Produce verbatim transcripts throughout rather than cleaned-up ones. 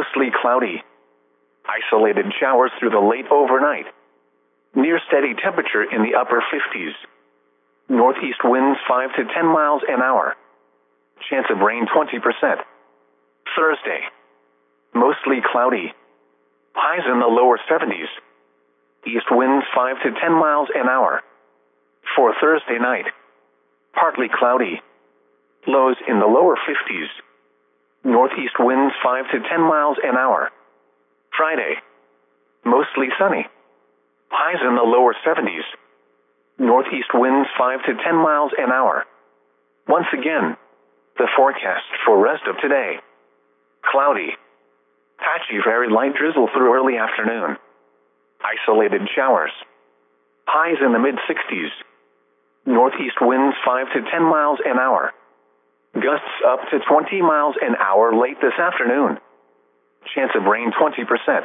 mostly cloudy. Isolated showers through the late overnight. Near steady temperature in the upper fifties. Northeast winds five to ten miles an hour. Chance of rain twenty percent. Thursday. Mostly cloudy. Highs in the lower seventies. East winds five to ten miles an hour. For Thursday night. Partly cloudy. Lows in the lower fifties. Northeast winds five to ten miles an hour. Friday. Mostly sunny. Highs in the lower seventies. Northeast winds five to ten miles an hour. Once again, the forecast for rest of today. Cloudy. Patchy very light drizzle through early afternoon. Isolated showers. Highs in the mid sixties. Northeast winds five to ten miles an hour. Gusts up to twenty miles an hour late this afternoon. Chance of rain twenty percent.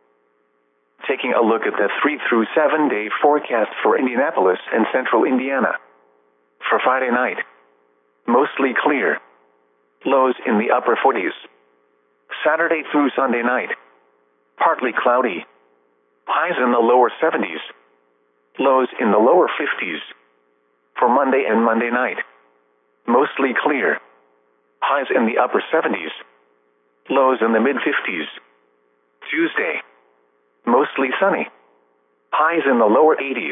Taking a look at the three through seven day forecast for Indianapolis and central Indiana. For Friday night. Mostly clear. Lows in the upper forties. Saturday through Sunday night. Partly cloudy. Highs in the lower seventies. Lows in the lower fifties. For Monday and Monday night. Mostly clear. Highs in the upper seventies. Lows in the mid fifties. Tuesday. Mostly sunny. Highs in the lower eighties.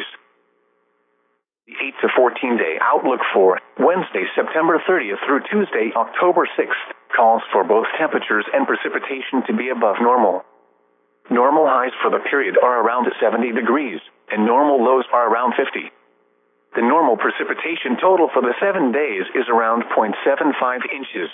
The eight to fourteen day outlook for Wednesday, September thirtieth through Tuesday, October sixth, calls for both temperatures and precipitation to be above normal. Normal highs for the period are around seventy degrees, and normal lows are around fifty. The normal precipitation total for the seven days is around zero point seven five inches.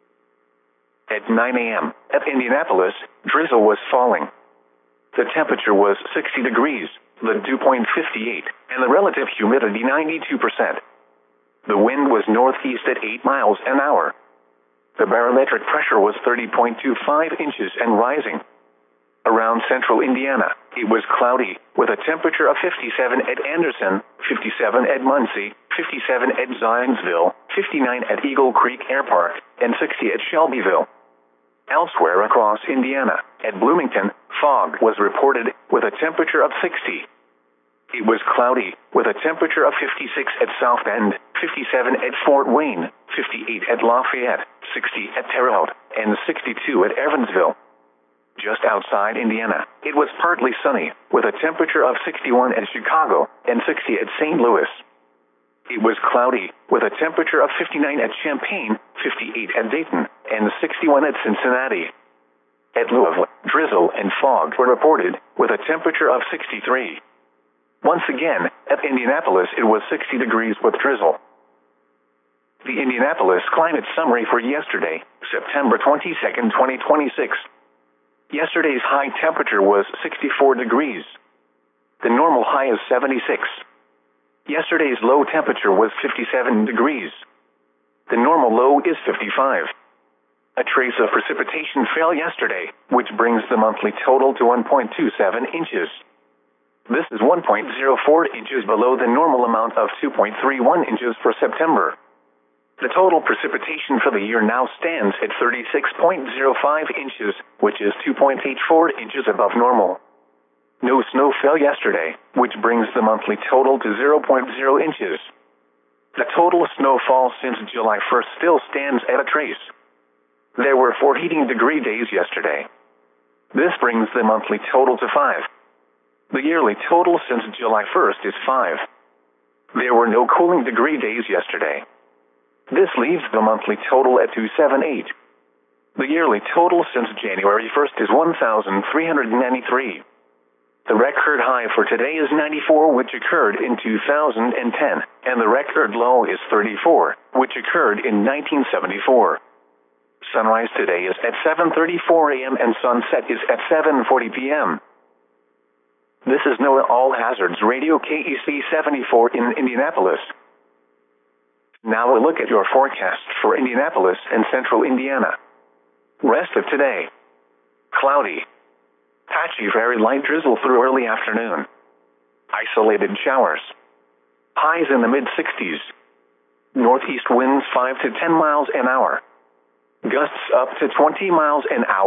At nine a m at Indianapolis, drizzle was falling. The temperature was sixty degrees, the dew point fifty-eight, and the relative humidity ninety-two percent. The wind was northeast at eight miles an hour. The barometric pressure was thirty point two five inches and rising. Around central Indiana, it was cloudy, with a temperature of fifty-seven at Anderson, fifty-seven at Muncie, fifty-seven at Zionsville, fifty-nine at Eagle Creek Air Park, and sixty at Shelbyville. Elsewhere across Indiana, at Bloomington, fog was reported, with a temperature of sixty. It was cloudy, with a temperature of fifty-six at South Bend, fifty-seven at Fort Wayne, fifty-eight at Lafayette, sixty at Terre Haute, and sixty-two at Evansville. Just outside Indiana, it was partly sunny, with a temperature of sixty-one at Chicago, and sixty at Saint Louis. It was cloudy, with a temperature of fifty-nine at Champaign, fifty-eight at Dayton, and sixty-one at Cincinnati. At Louisville, drizzle and fog were reported, with a temperature of sixty-three. Once again, at Indianapolis it was sixty degrees with drizzle. The Indianapolis climate summary for yesterday, September twenty-second, twenty twenty-six. Yesterday's high temperature was sixty-four degrees. The normal high is seventy-six. Yesterday's low temperature was fifty-seven degrees. The normal low is fifty-five. A trace of precipitation fell yesterday, which brings the monthly total to one point two seven inches. This is one point zero four inches below the normal amount of two point three one inches for September. The total precipitation for the year now stands at thirty-six point zero five inches, which is two point eight four inches above normal. No snow fell yesterday, which brings the monthly total to zero point zero inches. The total snowfall since July first still stands at a trace. There were four heating degree days yesterday. This brings the monthly total to five. The yearly total since July first is five. There were no cooling degree days yesterday. This leaves the monthly total at two hundred seventy-eight. The yearly total since January first is one thousand three hundred ninety-three. The record high for today is ninety-four, which occurred in two thousand ten, and the record low is thirty-four, which occurred in nineteen seventy-four. Sunrise today is at seven thirty-four a m and sunset is at seven forty p m This is NOAA All Hazards Radio K E C seventy-four in Indianapolis. Now a look at your forecast for Indianapolis and central Indiana. Rest of today. Cloudy. Patchy very light drizzle through early afternoon. Isolated showers. Highs in the mid sixties. Northeast winds five to ten miles an hour. Gusts up to twenty miles an hour.